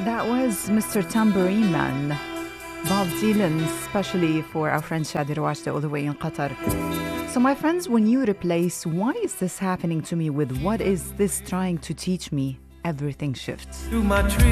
That was Mr. Tambourine Man, Bob Dylan, especially for our friend Shadi Rawashda all the way in Qatar. So my friends, when you replace why is this happening to me with what is this trying to teach me, everything shifts.